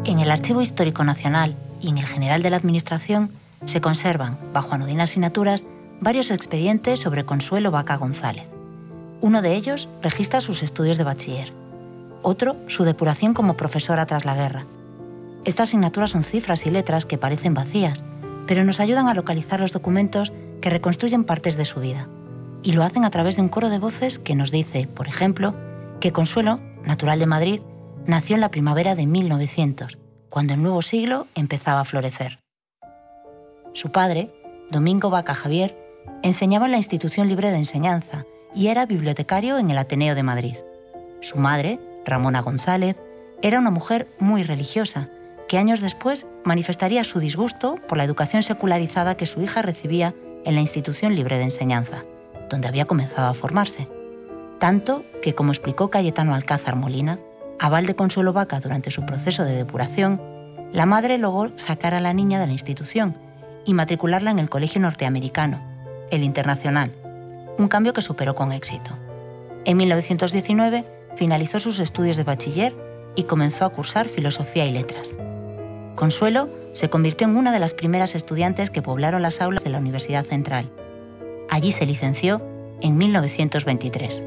En el Archivo Histórico Nacional y en el General de la Administración se conservan, bajo anodinas asignaturas, varios expedientes sobre Consuelo Vaca González. Uno de ellos registra sus estudios de bachiller, otro su depuración como profesora tras la guerra. Estas asignaturas son cifras y letras que parecen vacías, pero nos ayudan a localizar los documentos que reconstruyen partes de su vida. Y lo hacen a través de un coro de voces que nos dice, por ejemplo, que Consuelo, natural de Madrid, nació en la primavera de 1900, cuando el nuevo siglo empezaba a florecer. Su padre, Domingo Vaca Javier, enseñaba en la Institución Libre de Enseñanza y era bibliotecario en el Ateneo de Madrid. Su madre, Ramona González, era una mujer muy religiosa, que años después manifestaría su disgusto por la educación secularizada que su hija recibía en la Institución Libre de Enseñanza, donde había comenzado a formarse. Tanto que, como explicó Cayetano Alcázar Molina, aval de Consuelo Vaca durante su proceso de depuración, la madre logró sacar a la niña de la institución y matricularla en el colegio norteamericano, el Internacional, un cambio que superó con éxito. En 1919 finalizó sus estudios de bachiller y comenzó a cursar Filosofía y Letras. Consuelo se convirtió en una de las primeras estudiantes que poblaron las aulas de la Universidad Central. Allí se licenció en 1923.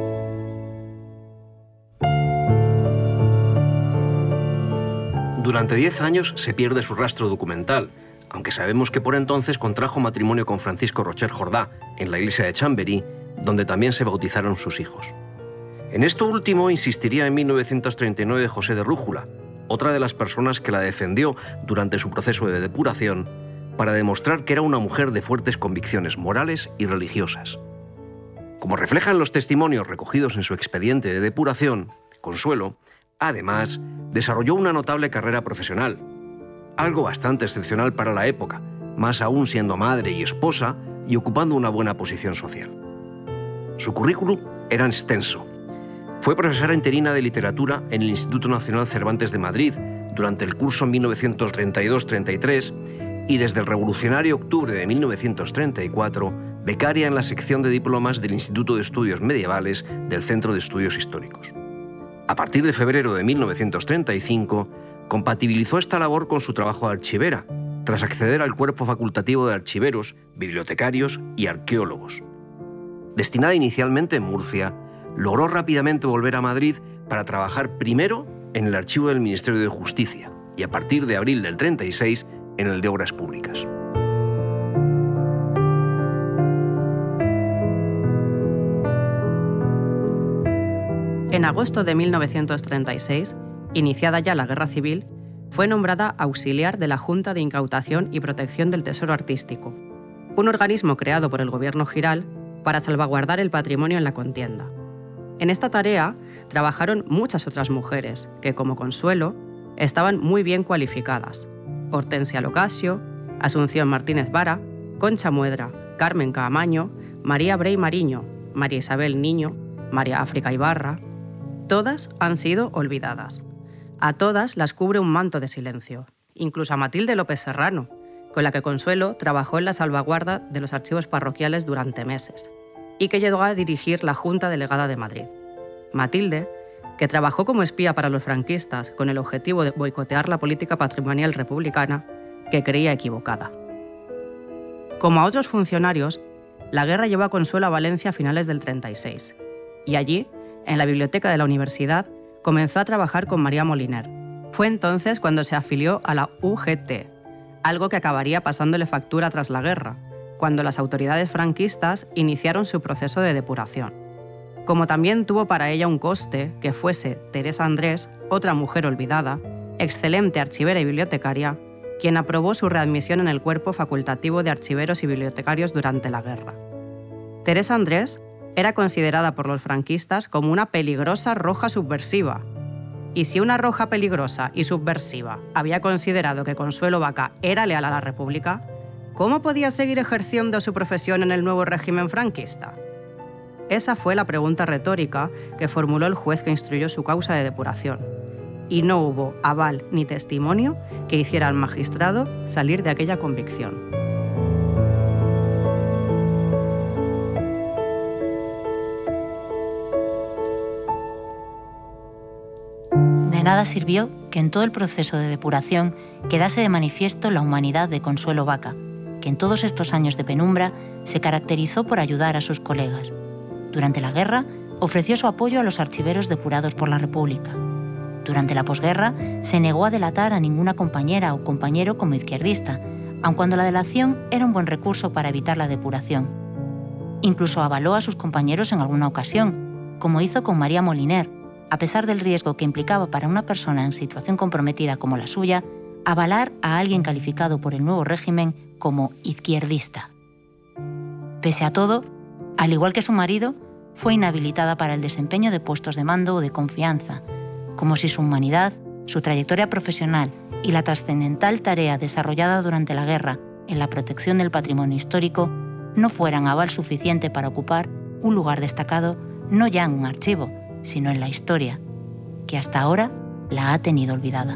Durante 10 años se pierde su rastro documental, aunque sabemos que por entonces contrajo matrimonio con Francisco Rocher Jordá en la iglesia de Chamberí, donde también se bautizaron sus hijos. En esto último insistiría en 1939 José de Rújula, otra de las personas que la defendió durante su proceso de depuración, para demostrar que era una mujer de fuertes convicciones morales y religiosas. Como reflejan los testimonios recogidos en su expediente de depuración, Consuelo, además, desarrolló una notable carrera profesional, algo bastante excepcional para la época, más aún siendo madre y esposa y ocupando una buena posición social. Su currículum era extenso. Fue profesora interina de literatura en el Instituto Nacional Cervantes de Madrid durante el curso 1932-33 y desde el revolucionario octubre de 1934, becaria en la sección de diplomas del Instituto de Estudios Medievales del Centro de Estudios Históricos. A partir de febrero de 1935, compatibilizó esta labor con su trabajo de archivera, tras acceder al cuerpo facultativo de archiveros, bibliotecarios y arqueólogos. Destinada inicialmente en Murcia, logró rápidamente volver a Madrid para trabajar primero en el archivo del Ministerio de Justicia y a partir de abril del 36 en el de Obras Públicas. En agosto de 1936, iniciada ya la Guerra Civil, fue nombrada auxiliar de la Junta de Incautación y Protección del Tesoro Artístico, un organismo creado por el gobierno Giral para salvaguardar el patrimonio en la contienda. En esta tarea trabajaron muchas otras mujeres que, como Consuelo, estaban muy bien cualificadas: Hortensia Locasio, Asunción Martínez Vara, Concha Muedra, Carmen Caamaño, María Brey Mariño, María Isabel Niño, María África Ibarra. Todas han sido olvidadas. A todas las cubre un manto de silencio, incluso a Matilde López Serrano, con la que Consuelo trabajó en la salvaguarda de los archivos parroquiales durante meses, y que llegó a dirigir la Junta Delegada de Madrid. Matilde, que trabajó como espía para los franquistas con el objetivo de boicotear la política patrimonial republicana, que creía equivocada. Como a otros funcionarios, la guerra llevó a Consuelo a Valencia a finales del 36, y allí, en la biblioteca de la universidad, comenzó a trabajar con María Moliner. Fue entonces cuando se afilió a la UGT, algo que acabaría pasándole factura tras la guerra, cuando las autoridades franquistas iniciaron su proceso de depuración. Como también tuvo para ella un coste que fuese Teresa Andrés, otra mujer olvidada, excelente archivera y bibliotecaria, quien aprobó su readmisión en el cuerpo facultativo de archiveros y bibliotecarios durante la guerra. Teresa Andrés era considerada por los franquistas como una peligrosa roja subversiva. Y si una roja peligrosa y subversiva había considerado que Consuelo Vaca era leal a la República, ¿cómo podía seguir ejerciendo su profesión en el nuevo régimen franquista? Esa fue la pregunta retórica que formuló el juez que instruyó su causa de depuración. Y no hubo aval ni testimonio que hiciera al magistrado salir de aquella convicción. De nada sirvió que en todo el proceso de depuración quedase de manifiesto la humanidad de Consuelo Vaca, que en todos estos años de penumbra se caracterizó por ayudar a sus colegas. Durante la guerra, ofreció su apoyo a los archiveros depurados por la República. Durante la posguerra, se negó a delatar a ninguna compañera o compañero como izquierdista, aun cuando la delación era un buen recurso para evitar la depuración. Incluso avaló a sus compañeros en alguna ocasión, como hizo con María Moliner, a pesar del riesgo que implicaba para una persona en situación comprometida como la suya, avalar a alguien calificado por el nuevo régimen como izquierdista. Pese a todo, al igual que su marido, fue inhabilitada para el desempeño de puestos de mando o de confianza, como si su humanidad, su trayectoria profesional y la trascendental tarea desarrollada durante la guerra en la protección del patrimonio histórico no fueran aval suficiente para ocupar un lugar destacado no ya en un archivo, sino en la historia, que hasta ahora la ha tenido olvidada.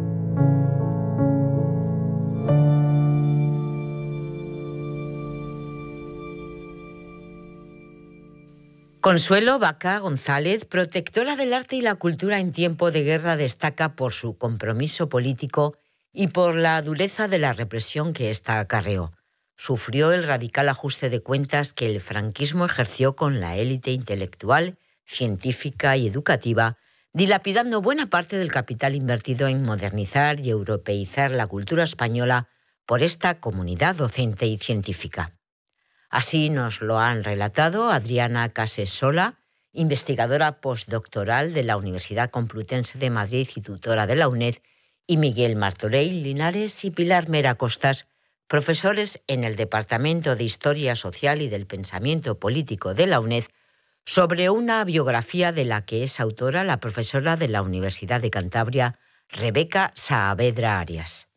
Consuelo Vaca González, protectora del arte y la cultura en tiempo de guerra, destaca por su compromiso político y por la dureza de la represión que ésta acarreó. Sufrió el radical ajuste de cuentas que el franquismo ejerció con la élite intelectual, científica y educativa, dilapidando buena parte del capital invertido en modernizar y europeizar la cultura española por esta comunidad docente y científica. Así nos lo han relatado Adriana Casasola, investigadora postdoctoral de la Universidad Complutense de Madrid y tutora de la UNED, y Miguel Martorell Linares y Pilar Mera Costas, profesores en el Departamento de Historia Social y del Pensamiento Político de la UNED, sobre una biografía de la que es autora la profesora de la Universidad de Cantabria, Rebeca Saavedra Arias.